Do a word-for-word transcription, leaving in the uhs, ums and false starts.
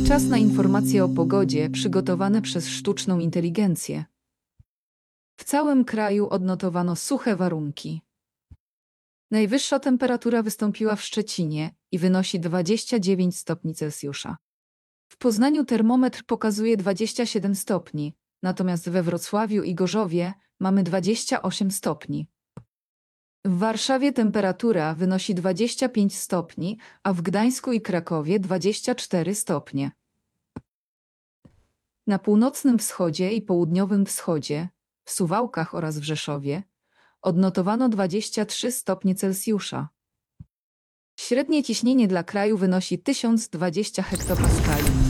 Czas na informacje o pogodzie przygotowane przez sztuczną inteligencję. W całym kraju odnotowano suche warunki. Najwyższa temperatura wystąpiła w Szczecinie i wynosi dwadzieścia dziewięć stopni Celsjusza. W Poznaniu termometr pokazuje dwadzieścia siedem stopni, natomiast we Wrocławiu i Gorzowie mamy dwadzieścia osiem stopni. W Warszawie temperatura wynosi dwadzieścia pięć stopni, a w Gdańsku i Krakowie dwadzieścia cztery stopnie. Na północnym wschodzie i południowym wschodzie, w Suwałkach oraz w Rzeszowie, odnotowano dwadzieścia trzy stopnie Celsjusza. Średnie ciśnienie dla kraju wynosi tysiąc dwadzieścia hektopaskali.